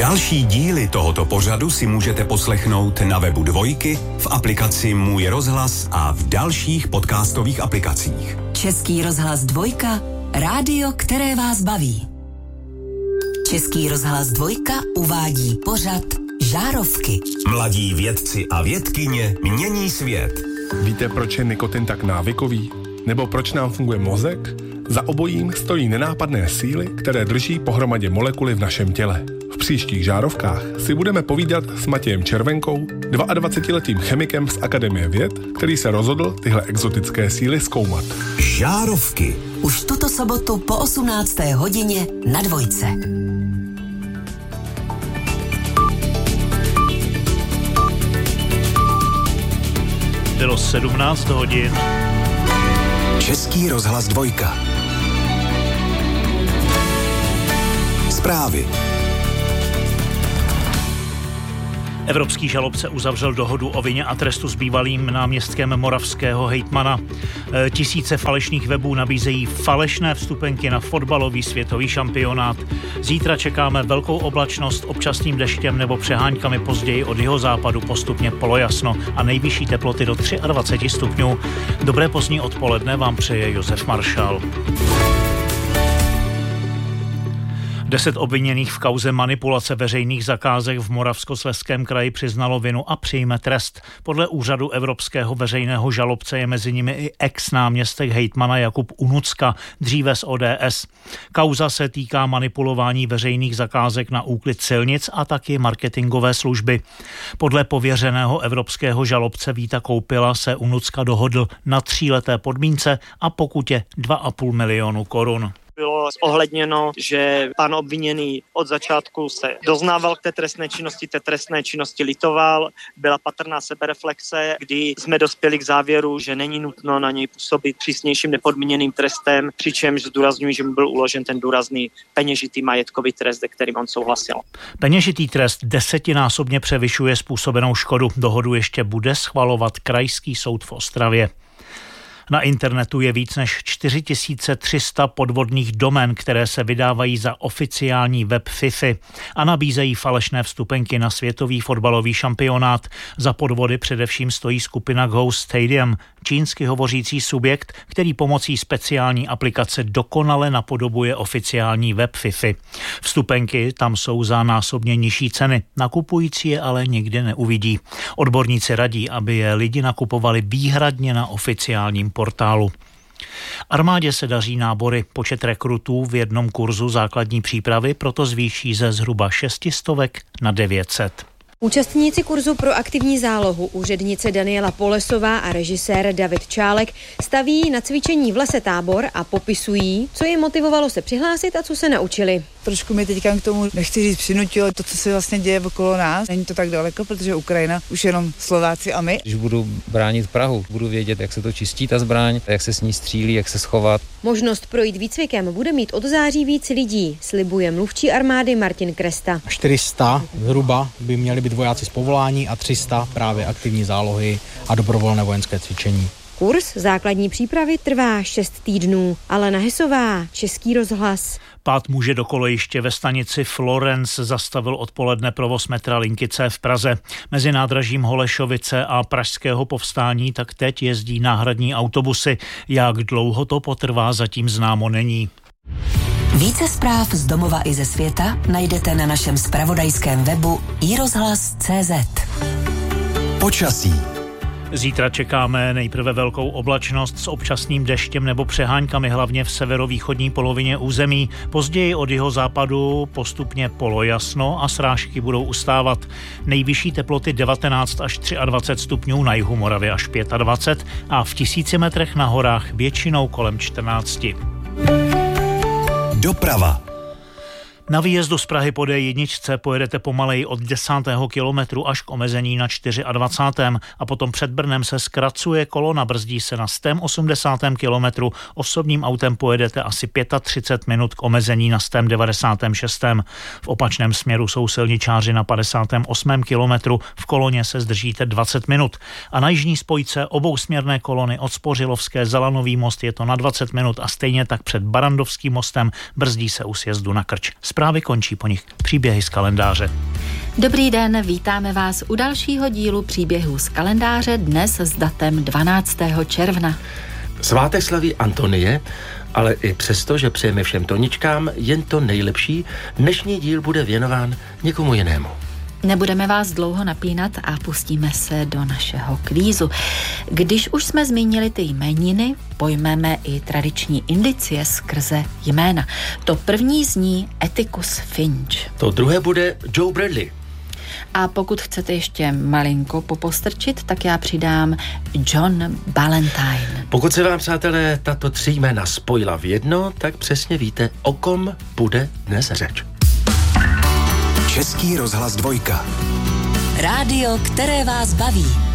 Další díly tohoto pořadu si můžete poslechnout na webu Dvojky, v aplikaci Můj rozhlas a v dalších podcastových aplikacích. Český rozhlas Dvojka, rádio, které vás baví. Český rozhlas Dvojka uvádí pořad Žárovky. Mladí vědci a vědkyně mění svět. Víte, proč je nikotin tak návykový? Nebo proč nám funguje mozek? Za obojím stojí nenápadné síly, které drží pohromadě molekuly v našem těle. V příštích Žárovkách si budeme povídat s Matějem Červenkou, 22letým chemikem z Akademie věd, který se rozhodl tyhle exotické síly zkoumat. Žárovky. Už tuto sobotu po 18. hodině na Dvojce. Bylo 17 hodin. Český rozhlas Dvojka. Zprávy. Evropský žalobce uzavřel dohodu o vině a trestu s bývalým náměstkem moravského hejtmana. Tisíce falešných webů nabízejí falešné vstupenky na fotbalový světový šampionát. Zítra čekáme velkou oblačnost, občasným deštěm nebo přeháňkami, později od jihozápadu postupně polojasno a nejvyšší teploty do 23 stupňů. Dobré pozdní odpoledne vám přeje Josef Maršal. 10 obviněných v kauze manipulace veřejných zakázek v Moravskoslezském kraji přiznalo vinu a přijme trest. Podle úřadu evropského veřejného žalobce je mezi nimi i ex-náměstek hejtmana Jakub Unucka, dříve z ODS. Kauza se týká manipulování veřejných zakázek na úklid silnic a taky marketingové služby. Podle pověřeného evropského žalobce Víta Koupila se Unucka dohodl na 3leté podmínce a pokutě 2,5 milionu korun. Bylo ohledněno, že pan obviněný od začátku se doznával k té trestné činnosti litoval, byla patrná sebereflexe, kdy jsme dospěli k závěru, že není nutno na něj působit přísnějším nepodmíněným trestem, přičemž zdůrazňuji, že mu byl uložen ten důrazný peněžitý majetkový trest, se kterým on souhlasil. Peněžitý trest 10násobně převyšuje způsobenou škodu. Dohodu ještě bude schvalovat Krajský soud v Ostravě. Na internetu je víc než 4300 podvodných domén, které se vydávají za oficiální web FIFA a nabízejí falešné vstupenky na světový fotbalový šampionát. Za podvody především stojí skupina Ghost Stadium, čínsky hovořící subjekt, který pomocí speciální aplikace dokonale napodobuje oficiální web FIFA. Vstupenky tam jsou za násobně nižší ceny, nakupující je ale nikdy neuvidí. Odborníci radí, aby je lidi nakupovali výhradně na oficiálním portálu. Armádě se daří nábory. Počet rekrutů v jednom kurzu základní přípravy proto zvýší ze zhruba 600 na 900. Účastníci kurzu pro aktivní zálohu, úřednice Daniela Polesová a režisér David Čálek staví na cvičení v lese tábor a popisují, co je motivovalo se přihlásit a co se naučili. Trošku mě teďka k tomu, nechci říct, přinutilo to, co se vlastně děje okolo nás. Není to tak daleko, protože Ukrajina už jenom Slováci a my. Když budu bránit Prahu, budu vědět, jak se to čistí ta zbraň, jak se s ní střílí, jak se schovat. Možnost projít výcvikem bude mít od září víc lidí, slibuje mluvčí armády Martin Kresta. 400 zhruba by měli být vojáci z povolání a 300 právě aktivní zálohy a dobrovolné vojenské cvičení. Kurs základní přípravy trvá 6 týdnů. Alena Hesová, Český rozhlas. Pád muže do kolejiště ve stanici Florence zastavil odpoledne provoz metra linky C v Praze. Mezi nádražím Holešovice a Pražského Povstání tak teď jezdí náhradní autobusy. Jak dlouho to potrvá, zatím známo není. Více zpráv z domova i ze světa najdete na našem zpravodajském webu iRozhlas.cz. Počasí. Zítra čekáme nejprve velkou oblačnost s občasným deštěm nebo přeháňkami, hlavně v severovýchodní polovině území. Později od jihozápadu postupně polojasno a srážky budou ustávat. Nejvyšší teploty 19 až 23 stupňů, na jihu Moravy až 25 a v 1000 metrech na horách většinou kolem 14. Doprava. Na výjezdu z Prahy po D1 pojedete pomaleji od 10. kilometru až k omezení na 24. a potom před Brnem se zkracuje kolona, brzdí se na 180. kilometru. Osobním autem pojedete asi 35 minut k omezení na 196. V opačném směru jsou silničáři na 58. kilometru, v koloně se zdržíte 20 minut. A na jižní spojce obousměrné kolony od Spořilovské za Lanový most je to na 20 minut a stejně tak před Barandovským mostem brzdí se u sjezdu na Krč. Zprávy končí, po nich příběhy z kalendáře. Dobrý den, vítáme vás u dalšího dílu příběhů z kalendáře, dnes s datem 12. června. Svátek slaví Antonie, ale i přesto, že přejeme všem Toničkám jen to nejlepší, dnešní díl bude věnován někomu jinému. Nebudeme vás dlouho napínat a pustíme se do našeho kvízu. Když už jsme zmínili ty jmeniny, pojmeme i tradiční indicie skrze jména. To první zní Atticus Finch. To druhé bude Joe Bradley. A pokud chcete ještě malinko popostrčit, tak já přidám John Ballantyne. Pokud se vám, přátelé, tato 3 jména spojila v jedno, tak přesně víte, o kom bude dnes řeč. Český rozhlas 2. Rádio, které vás baví.